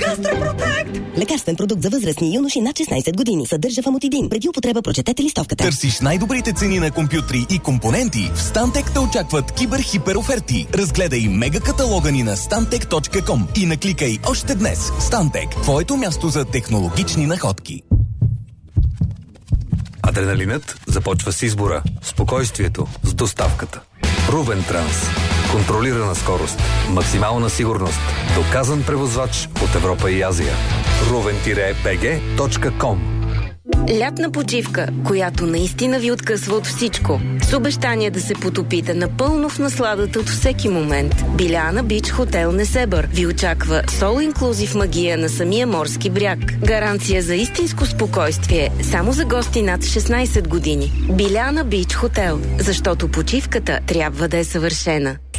Гастропротект! Лекарствен продукт за възрастни юноши над 16 години. Съдържа фамотидин. Преди употреба прочетете листовката. Търсиш най-добрите цени на компютри и компоненти? В Stantec те очакват кибер-хипер оферти. Разгледай мега каталога ни на stantec.com и накликай още днес. Stantec – твоето място за технологични находки. Адреналинът започва с избора, спокойствието, с доставката. Рувен Транс. Контролирана скорост, максимална сигурност, доказан превозвач от Европа и Азия. ruven-bg.com. Лятна почивка, която наистина ви откъсва от всичко. С обещание да се потопите напълно в насладата от всеки момент. Биляна Бич Хотел Несебър ви очаква сол-инклюзив магия на самия морски бряг. Гаранция за истинско спокойствие само за гости над 16 години. Биляна Бич Хотел, защото почивката трябва да е съвършена.